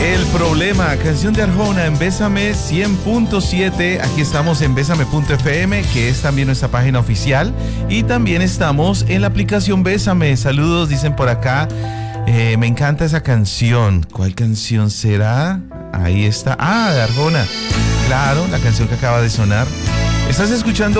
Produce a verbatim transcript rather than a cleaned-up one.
El problema, canción de Arjona en Bésame cien punto siete. Aquí estamos en bésame punto efe eme, que es también nuestra página oficial. Y también estamos en la aplicación Bésame. Saludos, dicen por acá. Eh, me encanta esa canción. ¿Cuál canción será? Ahí está. Ah, de Arjona. Claro, la canción que acaba de sonar. Estás escuchando